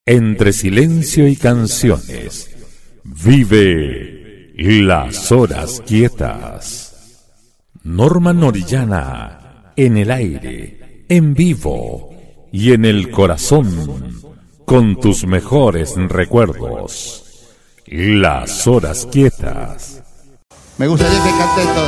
Entre silencio y canciones, vive Las Horas Quietas. Norma Orellana, en el aire, en vivo y en el corazón, con tus mejores recuerdos. Las Horas Quietas. Me gustaría que canten todos.